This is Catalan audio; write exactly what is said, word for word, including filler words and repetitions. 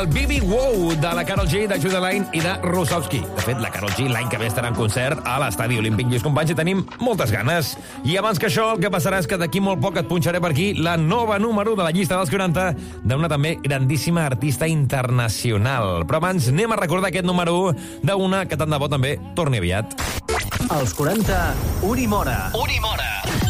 El Bibi Wow de la Karol G, de Judah Line i de Rusowski. De fet, la Karol G l'any que ve estarà en concert a l'Estadi Olímpic. Lluís Companys, i tenim moltes ganes. I abans que això, el que passarà és que d'aquí molt poc et punxaré per aquí la nova número de la llista dels quaranta d'una també grandíssima artista internacional. Però abans anem a recordar aquest número u d'una que tant de bo també torni aviat. Els quaranta, Uri Mora. Uri Mora.